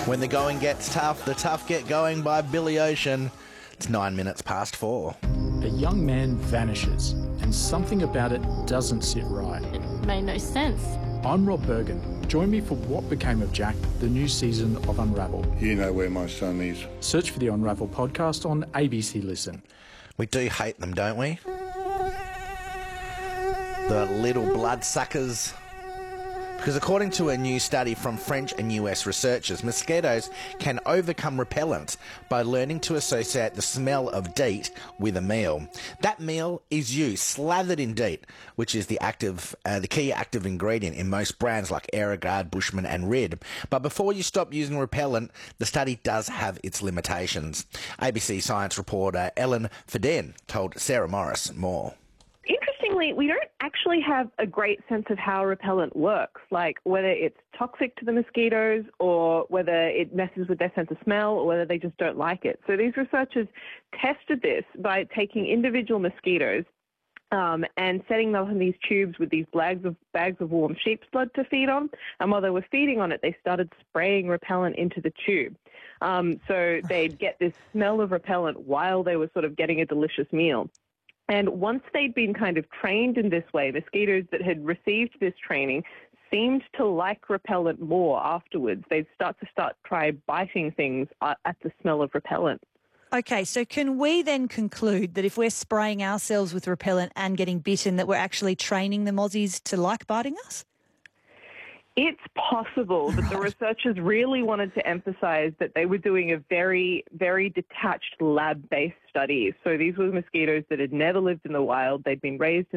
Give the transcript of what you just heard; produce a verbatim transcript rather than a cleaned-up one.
When the going gets tough, the tough get going by Billy Ocean. It's nine minutes past four. A young man vanishes, and something about it doesn't sit right. It made no sense. I'm Rob Bergen. Join me for What Became of Jack, the new season of Unravel. You know where my son is. Search for the Unravel podcast on A B C Listen. We do hate them, don't we? The little bloodsuckers. Because according to a new study from French and U S researchers, mosquitoes can overcome repellent by learning to associate the smell of DEET with a meal. That meal is you, slathered in DEET, which is the active, uh, the key active ingredient in most brands like Aerogard, Bushman and Rid. But before you stop using repellent, the study does have its limitations. A B C Science reporter Ellen Fidden told Sarah Morris more. Interestingly, we don't actually have a great sense of how repellent works, like whether it's toxic to the mosquitoes or whether it messes with their sense of smell or whether they just don't like it. So these researchers tested this by taking individual mosquitoes um, and setting them in these tubes with these bags of, bags of warm sheep's blood to feed on. And while they were feeding on it, they started spraying repellent into the tube. Um, so they'd get this smell of repellent while they were sort of getting a delicious meal. And once they'd been kind of trained in this way, mosquitoes that had received this training seemed to like repellent more afterwards. They'd start to start try biting things at the smell of repellent. Okay, so can we then conclude that if we're spraying ourselves with repellent and getting bitten, that we're actually training the mozzies to like biting us? It's possible, but the researchers really wanted to emphasize that they were doing a very, very detached lab-based study. So these were mosquitoes that had never lived in the wild. They'd been raised in